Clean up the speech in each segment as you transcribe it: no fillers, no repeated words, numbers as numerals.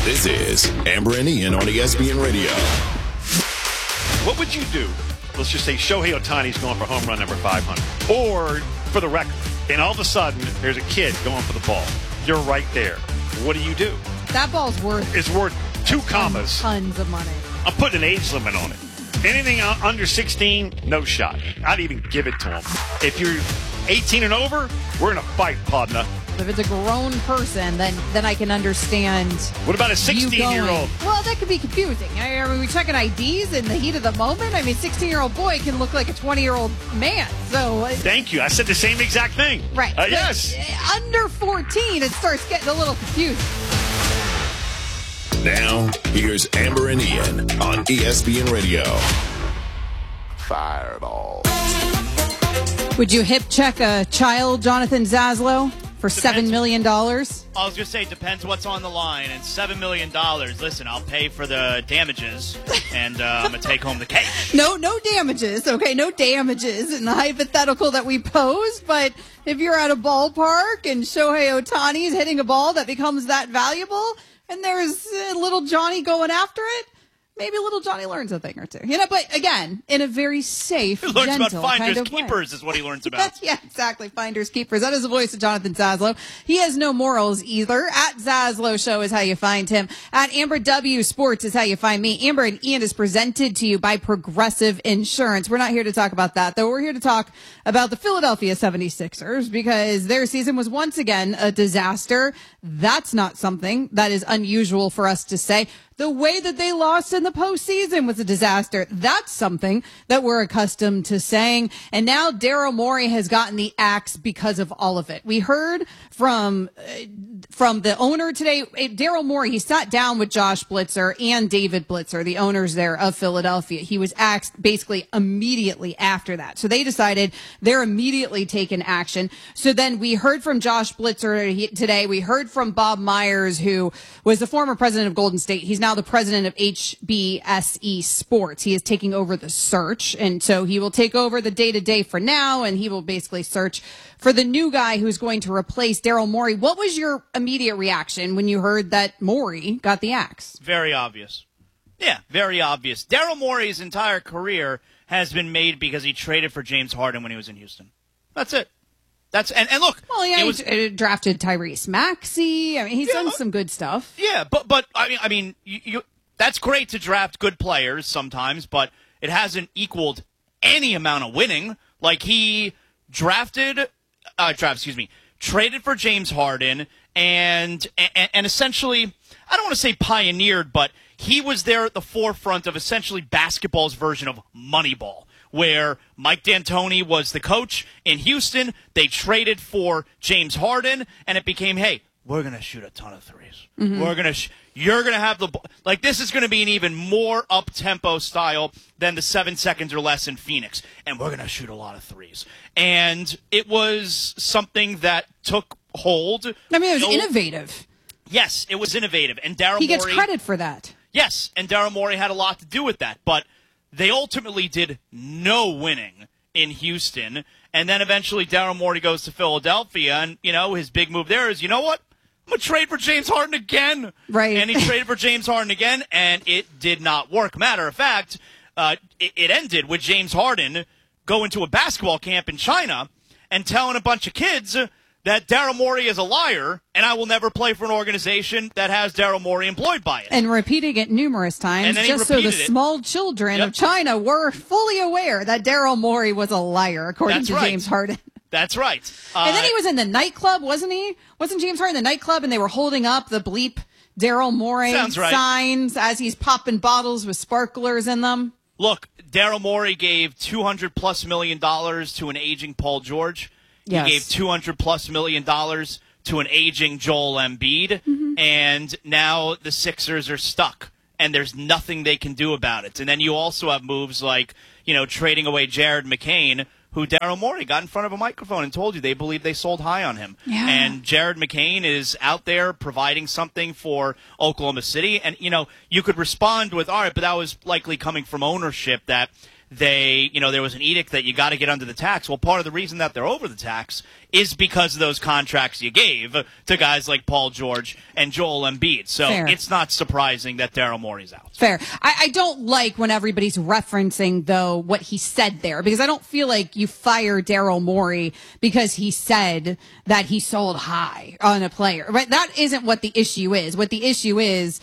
This is Amber and Ian on ESPN Radio. What would you do? Let's just say Shohei Ohtani's going for home run number 500. Or, for the record, and all of a sudden, there's a kid going for the ball. You're right there. What do? That ball's worth... It's worth 2 commas. Tons of money. I'm putting an age limit on it. Anything under 16, no shot. I'd even give it to him. If you're 18 and over, we're in a fight, partner. If it's a grown person, then I can understand. What about a 16-year-old? Well, that could be confusing. I mean, we checking IDs in the heat of the moment. I mean, 16-year-old boy can look like a 20-year-old man. So thank you. I said the same exact thing. Right. Yes. Under 14, it starts getting a little confusing. Now, here's Amber and Ian on ESPN Radio. Fireball. Would you hip check a child, Jonathan Zaslow, for $7 million? I was going to say, depends what's on the line. And $7 million, listen, I'll pay for the damages, and I'm going to take home the cash. No damages, okay? No damages in the hypothetical that we posed. But if you're at a ballpark and Shohei Ohtani is hitting a ball that becomes that valuable, and there's little Johnny going after it, maybe little Johnny learns a thing or two. But again, in a very safe, he learns gentle about finders kind of keepers way. Is what he learns about. Yeah, exactly. Finders keepers. That is the voice of Jonathan Zaslow. He has no morals either. At Zaslow Show is how you find him. At Amber W Sports is how you find me. Amber and Ian is presented to you by Progressive Insurance. We're not here to talk about that, though. We're here to talk about the Philadelphia 76ers because their season was once again a disaster. That's not something that is unusual for us to say. The way that they lost in the postseason was a disaster. That's something that we're accustomed to saying. And now Daryl Morey has gotten the axe because of all of it. We heard from the owner today, Daryl Morey. He sat down with Josh Blitzer and David Blitzer, the owners there of Philadelphia. He was axed basically immediately after that. So they decided they're immediately taking action. So then we heard from Josh Blitzer today. We heard from Bob Myers, who was the former president of Golden State. He's now the president of HBSE Sports. He is taking over the search, and so he will take over the day-to-day for now, and he will basically search for the new guy who's going to replace Daryl Morey. What was your immediate reaction when you heard that Morey got the axe? Very obvious. Yeah, very obvious. Daryl Morey's entire career has been made because he traded for James Harden when he was in Houston. That's it. And look. Well, yeah, he drafted Tyrese Maxey. I mean, he's done some good stuff. Yeah, but I mean, you that's great to draft good players sometimes, but it hasn't equaled any amount of winning. Like he traded for James Harden and essentially, I don't want to say pioneered, but he was there at the forefront of essentially basketball's version of Moneyball, where Mike D'Antoni was the coach in Houston. They traded for James Harden, and it became, hey, we're going to shoot a ton of threes. Mm-hmm. You're going to have the ball. Like, this is going to be an even more up-tempo style than the 7 seconds or less in Phoenix, and we're going to shoot a lot of threes. And it was something that took hold. I mean, it was innovative. Yes, it was innovative. And Daryl Morey. He gets credit for that. Yes, and Daryl Morey had a lot to do with that, but they ultimately did no winning in Houston, and then eventually Daryl Morey goes to Philadelphia, and, his big move there is, you know what? I'm going to trade for James Harden again. Right. And he traded for James Harden again, and it did not work. Matter of fact, it ended with James Harden going to a basketball camp in China and telling a bunch of kids that Daryl Morey is a liar, and I will never play for an organization that has Daryl Morey employed by it. And repeating it numerous times, just so the small children of China were fully aware that Daryl Morey was a liar, according to James Harden. That's right. And then he was in the nightclub, wasn't he? Wasn't James Harden in the nightclub, and they were holding up the bleep Daryl Morey signs as he's popping bottles with sparklers in them? Look, Daryl Morey gave $200+ million to an aging Paul George. Yes. He gave $200+ million to an aging Joel Embiid, and now the Sixers are stuck, and there's nothing they can do about it. And then you also have moves like, trading away Jared McCain, who Daryl Morey got in front of a microphone and told you they believe they sold high on him. Yeah. And Jared McCain is out there providing something for Oklahoma City. And, you could respond with, all right, but that was likely coming from ownership that there was an edict that you got to get under the tax. Well, part of the reason that they're over the tax is because of those contracts you gave to guys like Paul George and Joel Embiid. So Fair. It's not surprising that Daryl Morey's out. Fair. I don't like when everybody's referencing, though, what he said there, because I don't feel like you fire Daryl Morey because he said that he sold high on a player. Right? That isn't what the issue is. What the issue is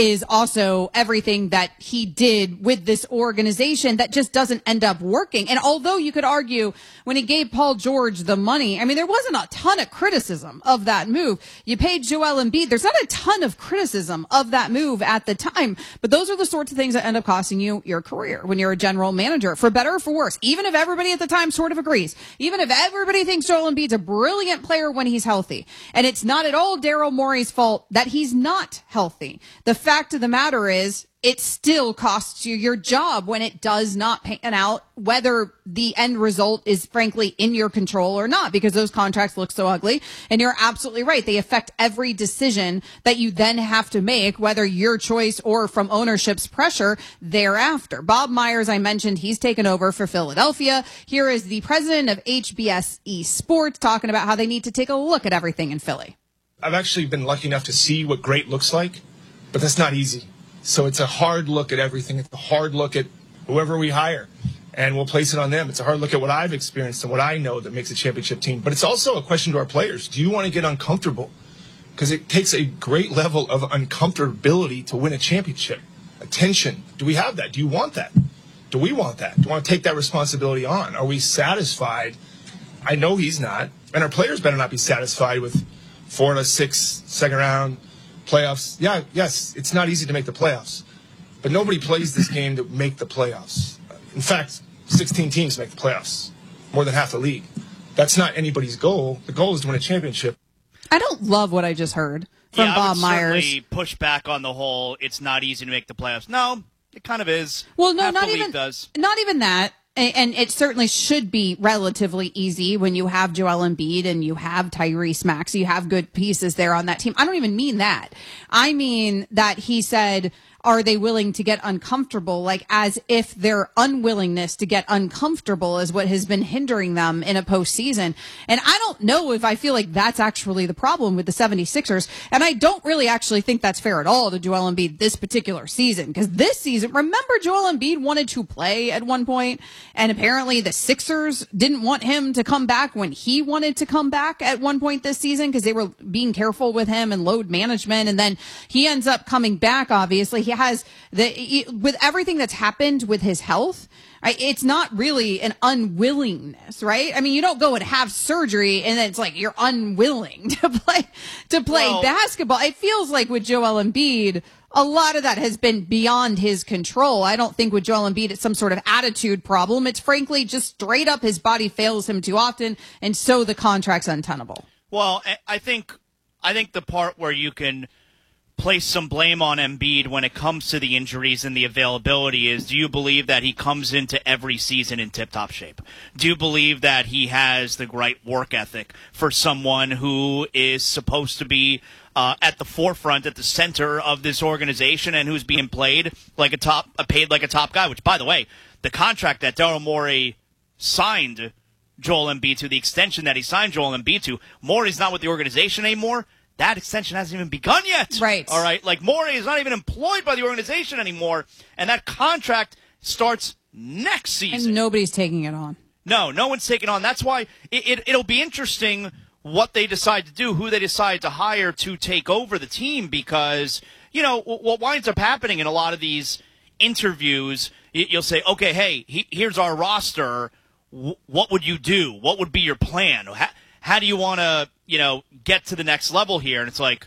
also everything that he did with this organization that just doesn't end up working. And although you could argue when he gave Paul George the money, I mean, there wasn't a ton of criticism of that move. You paid Joel Embiid. There's not a ton of criticism of that move at the time, but those are the sorts of things that end up costing you your career when you're a general manager, for better or for worse. Even if everybody at the time sort of agrees, even if everybody thinks Joel Embiid's a brilliant player when he's healthy, and it's not at all Daryl Morey's fault that he's not healthy. The fact of the matter is, it still costs you your job when it does not pan out, whether the end result is frankly in your control or not, because those contracts look so ugly. And you're absolutely right. They affect every decision that you then have to make, whether your choice or from ownership's pressure thereafter. Bob Myers, I mentioned, he's taken over for Philadelphia. Here is the president of HBSE Sports talking about how they need to take a look at everything in Philly. I've actually been lucky enough to see what great looks like, but that's not easy. So it's a hard look at everything. It's a hard look at whoever we hire, and we'll place it on them. It's a hard look at what I've experienced and what I know that makes a championship team. But it's also a question to our players. Do you want to get uncomfortable? Because it takes a great level of uncomfortability to win a championship. Attention. Do we have that? Do you want that? Do we want that? Do you want to take that responsibility on? Are we satisfied? I know he's not. And our players better not be satisfied with 4 to 6 second round playoffs. Yeah, yes, it's not easy to make the playoffs, but nobody plays this game to make the playoffs. In fact, 16 teams make the playoffs, more than half the league. That's not anybody's goal. The goal is to win a championship. I don't love what I just heard from Bob Myers. I would certainly push back on the whole, it's not easy to make the playoffs. No, it kind of is. Well, no, half not the league even does. Not even that. And it certainly should be relatively easy when you have Joel Embiid and you have Tyrese Maxey. You have good pieces there on that team. I don't even mean that. I mean that he said, are they willing to get uncomfortable? Like as if their unwillingness to get uncomfortable is what has been hindering them in a postseason. And I don't know if I feel like that's actually the problem with the 76ers. And I don't really actually think that's fair at all to Joel Embiid this particular season. Because this season, remember Joel Embiid wanted to play at one point, and apparently the Sixers didn't want him to come back when he wanted to come back at one point this season because they were being careful with him and load management. And then he ends up coming back, obviously. He has with everything that's happened with his health, it's not really an unwillingness, right? I mean, you don't go and have surgery and then it's like you're unwilling to play basketball. It feels like with Joel Embiid, a lot of that has been beyond his control. I don't think with Joel Embiid it's some sort of attitude problem. It's frankly just straight up his body fails him too often, and so the contract's untenable. Well, I think the part where you can place some blame on Embiid when it comes to the injuries and the availability is, do you believe that he comes into every season in tip-top shape? Do you believe that he has the right work ethic for someone who is supposed to be at the forefront, at the center of this organization, and who's being paid like a top guy? Which, by the way, the contract that Daryl Morey signed Joel Embiid to, the extension that he signed Joel Embiid to, Morey's not with the organization anymore. That extension hasn't even begun yet. Right. All right. Like, Morey is not even employed by the organization anymore, and that contract starts next season. And nobody's taking it on. No one's taking it on. That's why it'll be interesting what they decide to do, who they decide to hire to take over the team, because, you know, what winds up happening in a lot of these interviews, you'll say, okay, hey, here's our roster. What would you do? What would be your plan? How do you want to, get to the next level here? And it's like,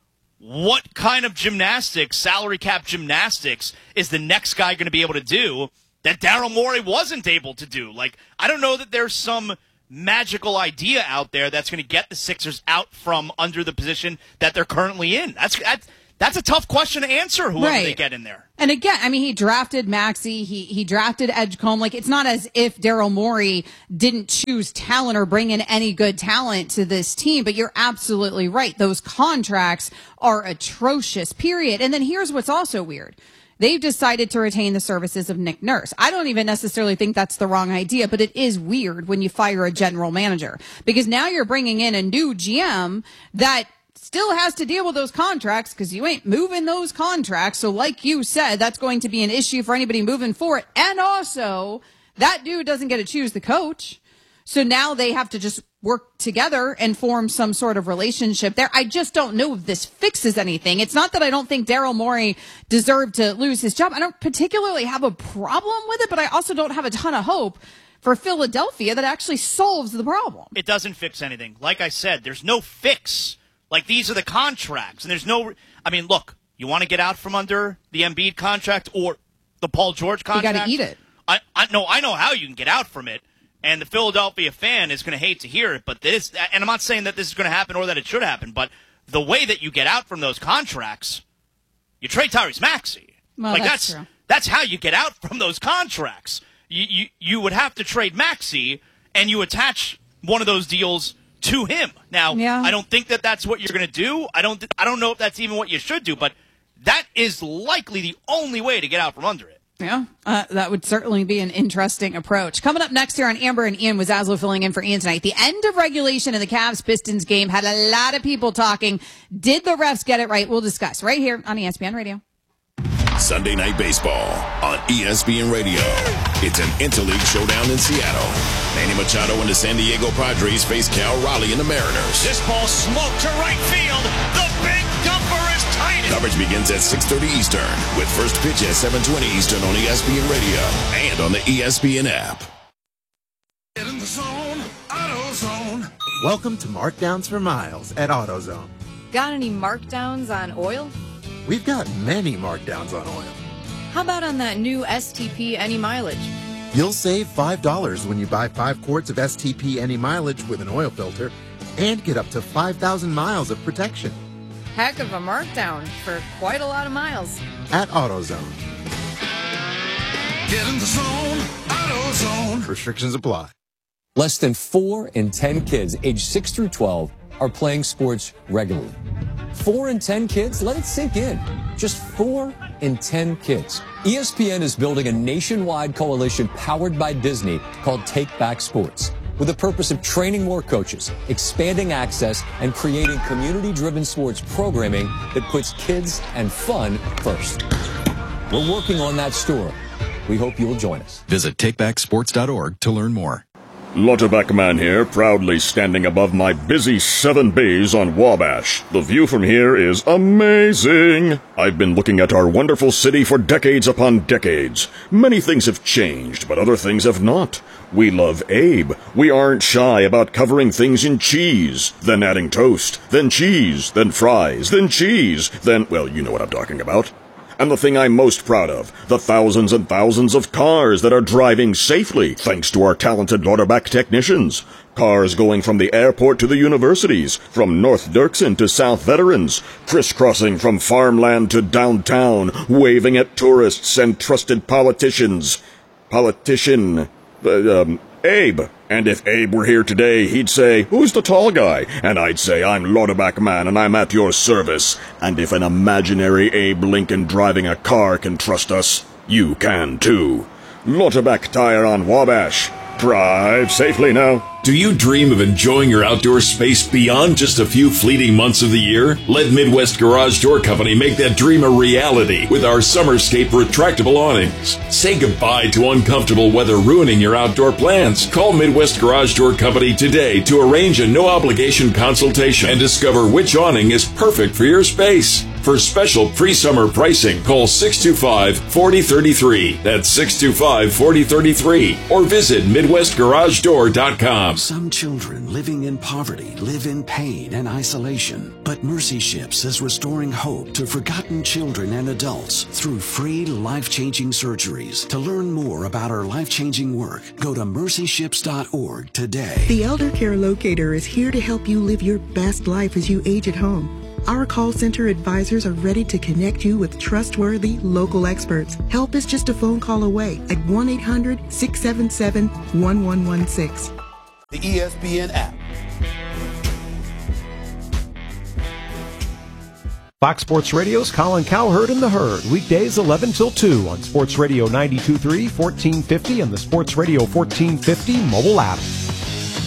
what kind of gymnastics, salary cap gymnastics, is the next guy going to be able to do that Daryl Morey wasn't able to do? Like, I don't know that there's some magical idea out there that's going to get the Sixers out from under the position that they're currently in. That's a tough question to answer, whoever they get in there. And again, I mean, he drafted Maxey. He drafted Edgecombe. Like, it's not as if Daryl Morey didn't choose talent or bring in any good talent to this team, but you're absolutely right. Those contracts are atrocious, period. And then here's what's also weird. They've decided to retain the services of Nick Nurse. I don't even necessarily think that's the wrong idea, but it is weird when you fire a general manager, because now you're bringing in a new GM that still has to deal with those contracts because you ain't moving those contracts. So like you said, that's going to be an issue for anybody moving forward. And also, that dude doesn't get to choose the coach. So now they have to just work together and form some sort of relationship there. I just don't know if this fixes anything. It's not that I don't think Daryl Morey deserved to lose his job. I don't particularly have a problem with it, but I also don't have a ton of hope for Philadelphia that actually solves the problem. It doesn't fix anything. Like I said, there's no fix. Like, these are the contracts, and there's no – I mean, look, you want to get out from under the Embiid contract or the Paul George contract? You got to eat it. I know how you can get out from it, and the Philadelphia fan is going to hate to hear it, but this – and I'm not saying that this is going to happen or that it should happen, but the way that you get out from those contracts, you trade Tyrese Maxey. Well, like, that's true. That's how you get out from those contracts. You would have to trade Maxey, and you attach one of those deals to him. Now, I don't think that that's what you're going to do. I don't know if that's even what you should do, but that is likely the only way to get out from under it. Yeah, that would certainly be an interesting approach. Coming up next here on Amber and Ian, with Zaslow filling in for Ian tonight. The end of regulation in the Cavs-Pistons game had a lot of people talking. Did the refs get it right? We'll discuss right here on ESPN Radio. Sunday Night Baseball on ESPN Radio. It's an interleague showdown in Seattle. Manny Machado and the San Diego Padres face Cal Raleigh and the Mariners. This ball smoked to right field. The big dumper is tight. Coverage begins at 6:30 Eastern with first pitch at 7:20 Eastern on ESPN Radio and on the ESPN app. Get in the zone, AutoZone. Welcome to Markdowns for Miles at AutoZone. Got any markdowns on oil? We've got many markdowns on oil. How about on that new STP Any Mileage? You'll save $5 when you buy 5 quarts of STP Any Mileage with an oil filter and get up to 5,000 miles of protection. Heck of a markdown for quite a lot of miles. At AutoZone. Get in the zone, AutoZone. Restrictions apply. Less than 4 in 10 kids aged 6 through 12 are playing sports regularly. 4 in 10 kids? Let it sink in. Just 4 in 10 kids. ESPN is building a nationwide coalition powered by Disney called Take Back Sports, with the purpose of training more coaches, expanding access, and creating community-driven sports programming that puts kids and fun first. We're working on that story. We hope you'll join us. Visit takebacksports.org to learn more. Lotterback Man here, proudly standing above my busy 7 bays on Wabash. The view from here is amazing. I've been looking at our wonderful city for decades upon decades. Many things have changed, but other things have not. We love Abe. We aren't shy about covering things in cheese, then adding toast, then cheese, then fries, then cheese, then, well, you know what I'm talking about. And the thing I'm most proud of, the thousands and thousands of cars that are driving safely thanks to our talented Lotterback technicians. Cars going from the airport to the universities, from North Dirksen to South Veterans, crisscrossing from farmland to downtown, waving at tourists and trusted politicians. Abe. And if Abe were here today, he'd say, "Who's the tall guy?" And I'd say, "I'm Lotterback Man, and I'm at your service." And if an imaginary Abe Lincoln driving a car can trust us, you can too. Lotterback Tire on Wabash. Drive safely now. Do you dream of enjoying your outdoor space beyond just a few fleeting months of the year? Let Midwest Garage Door Company make that dream a reality with our Summerscape retractable awnings. Say goodbye to uncomfortable weather ruining your outdoor plans. Call Midwest Garage Door Company today to arrange a no-obligation consultation and discover which awning is perfect for your space. For special pre-summer pricing, call 625-4033. That's 625-4033. Or visit MidwestGarageDoor.com. Some children living in poverty live in pain and isolation. But Mercy Ships is restoring hope to forgotten children and adults through free life-changing surgeries. To learn more about our life-changing work, go to mercyships.org today. The Elder Care Locator is here to help you live your best life as you age at home. Our call center advisors are ready to connect you with trustworthy local experts. Help is just a phone call away at 1-800-677-1116. The ESPN app. Fox Sports Radio's Colin Cowherd and the Herd, weekdays 11 till 2 on Sports Radio 92.3, 1450, and the Sports Radio 1450 mobile app.